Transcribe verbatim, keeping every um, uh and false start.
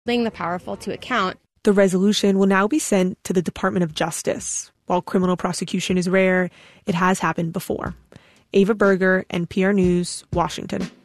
holding the powerful to account. The resolution will now be sent to the Department of Justice. While criminal prosecution is rare, it has happened before. Ava Berger, N P R News, Washington.